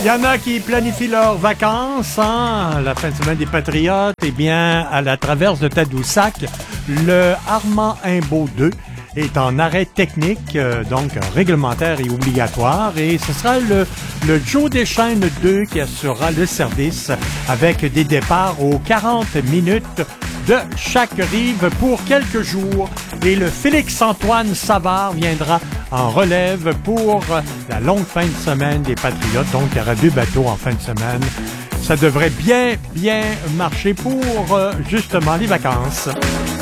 Il y en a qui planifient leurs vacances, la fin de semaine des Patriotes. Eh bien, à la traverse de Tadoussac, le Armand Imbeau 2 est en arrêt technique, donc réglementaire et obligatoire. Et ce sera le Joe Deschênes 2 qui assurera le service avec des départs aux 40 minutes de chaque rive pour quelques jours. Et le Félix-Antoine Savard viendra en relève pour la longue fin de semaine des Patriotes. Donc, il y aura 2 bateaux en fin de semaine. Ça devrait bien marcher pour, justement, les vacances.